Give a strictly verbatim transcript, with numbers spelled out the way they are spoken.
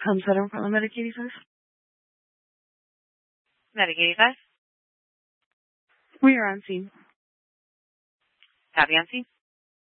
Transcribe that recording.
Home Center for Medicaid eighty-five. Medicaid eighty-five. We are on scene. Copy on scene.